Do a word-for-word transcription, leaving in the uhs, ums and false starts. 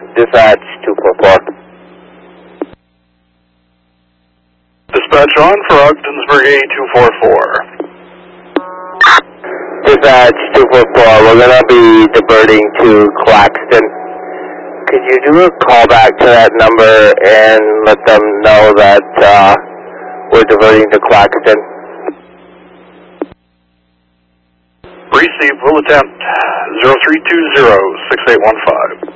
Dispatch two four four. Dispatch on for Ogdensburg A two four four. Dispatch two four four, we're going to be diverting to Claxton. Could you do a call back to that number and let them know that uh, we're diverting to Claxton? Receive, will attempt zero three two zero, six eight one five.